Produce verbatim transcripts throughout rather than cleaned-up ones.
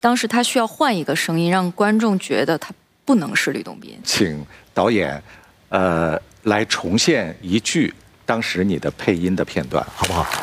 当时他需要换一个声音，让观众觉得他不能是吕洞宾。 请导演，呃，来重现一句当时你的配音的片段，好不好？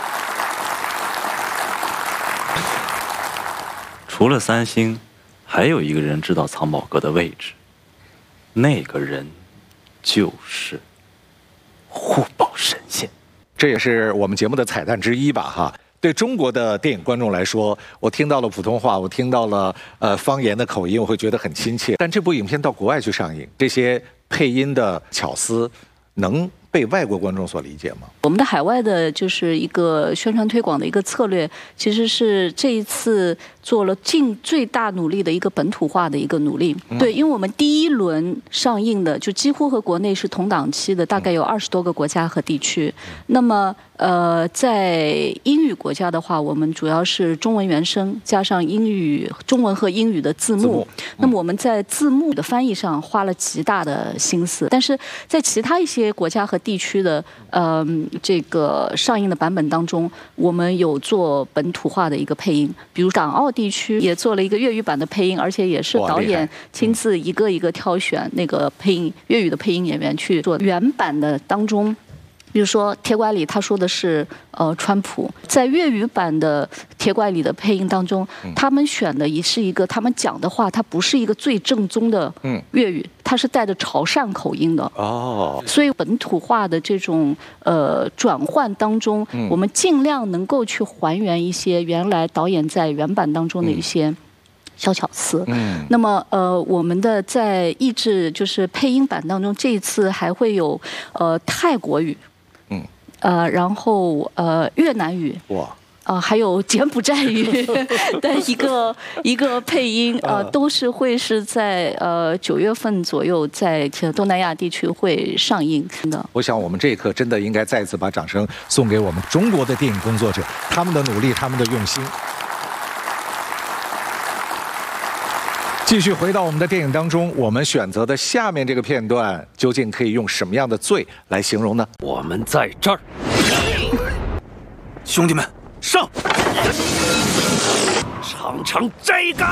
除了三星，还有一个人知道藏宝阁的位置，那个人就是护宝神仙。 这也是我们节目的彩蛋之一吧，哈。对中国的电影观众来说，我听到了普通话，我听到了呃方言的口音，我会觉得很亲切。但这部影片到国外去上映，这些配音的巧思能被外国观众所理解吗？ 我们的海外的就是一个宣传推广的一个策略，其实是这一次做了尽最大努力的一个本土化的一个努力。嗯、对，因为我们第一轮上映的就几乎和国内是同档期的，大概有二十多个国家和地区。嗯、那么呃，在英语国家的话，我们主要是中文原声加上英语、中文和英语的字幕。字幕嗯、那么我们在字幕的翻译上花了极大的心思，但是在其他一些国家和地区的呃这个上映的版本当中，我们有做本土化的一个配音，比如港澳地区也做了一个粤语版的配音，而且也是导演亲自一个一个挑选那个配音粤语的配音演员去做原版的当中。比如说铁拐李他说的是呃川普，在粤语版的铁拐李的配音当中，他们选的也是一个他们讲的话，它不是一个最正宗的粤语，它是带着潮汕口音的哦。所以本土化的这种呃转换当中，我们尽量能够去还原一些原来导演在原版当中的一些小巧思。嗯，那么呃，我们的在译制就是配音版当中，这一次还会有呃泰国语。嗯，呃，然后呃，越南语哇，啊、呃，还有柬埔寨语的一个一个配音，呃，都是会是在呃九月份左右在东南亚地区会上映的。 我想我们这一刻真的应该再次把掌声送给我们中国的电影工作者，他们的努力，他们的用心。继续回到我们的电影当中，我们选择的下面这个片段，究竟可以用什么样的罪来形容呢？ 我们在这儿，兄弟们，上！尝尝这个！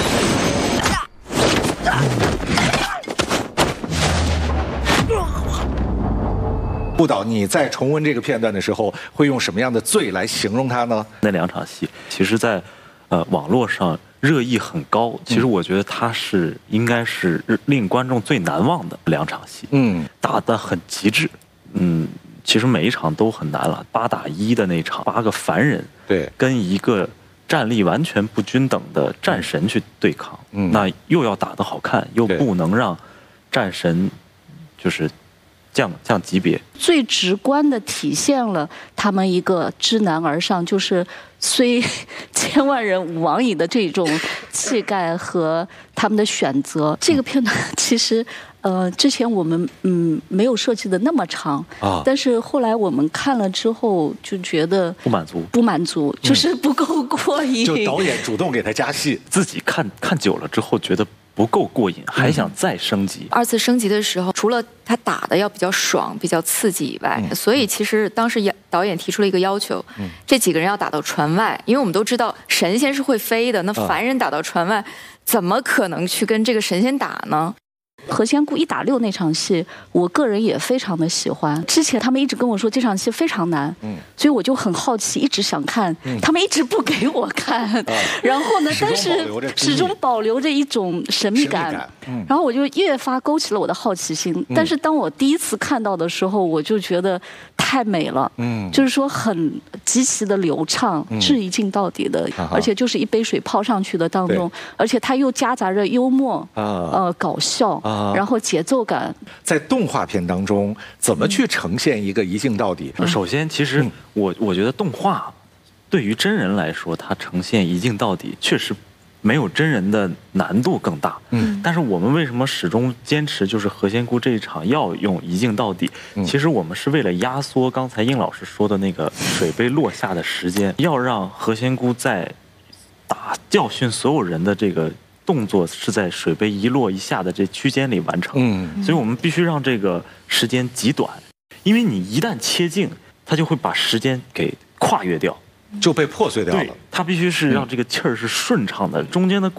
顾导，你在重温这个片段的时候，会用什么样的罪来形容它呢？ 那两场戏，其实在呃网络上热议很高，其实我觉得它是应该是令观众最难忘的两场戏，嗯，打得很极致，嗯，其实每一场都很难了，八打一的那场，八个凡人对跟一个战力完全不均等的战神去对抗，嗯，那又要打得好看，又不能让战神就是降降级别， 最直观的体现了他们一个知难而上，就是虽千万人吾往矣的这种气概和他们的选择。这个片段其实呃之前我们嗯没有设计的那么长啊，但是后来我们看了之后就觉得不满足， 不满足，就是不够过瘾。 就导演主动给他加戏， 自己看看久了之后觉得不够过瘾，还想再升级。 二次升级的时候，除了他打的要比较爽、比较刺激以外，嗯、所以其实当时导演提出了一个要求，嗯、这几个人要打到船外，因为我们都知道神仙是会飞的，那凡人打到船外，嗯、怎么可能去跟这个神仙打呢？ 何仙姑一打六那场戏，我个人也非常的喜欢。之前他们一直跟我说这场戏非常难，嗯，所以我就很好奇，一直想看，嗯、他们一直不给我看。嗯、然后呢，但是始终保留着一种神秘感。感嗯、然后我就越发勾起了我的好奇心。嗯、但是当我第一次看到的时候，我就觉得太美了，嗯，就是说很极其的流畅，嗯、至一镜到底的，嗯、而且就是一杯水泡上去的当中，而且它又夹杂着幽默，啊、呃，搞笑。啊然后节奏感， 在动画片当中怎么去呈现一个一镜到底？ 嗯、首先，其实我我觉得动画对于真人来说，它呈现一镜到底确实没有真人的难度更大。嗯，但是我们为什么始终坚持就是何仙姑这一场要用一镜到底？嗯、其实我们是为了压缩刚才应老师说的那个水杯落下的时间，要让何仙姑在打教训所有人的这个动作是在水杯一落一下的这区间里完成，嗯，所以我们必须让这个时间极短，因为你一旦切镜，它就会把时间给跨越掉， 就被破碎掉了。 对，它必须是让这个气儿是顺畅的，中间的。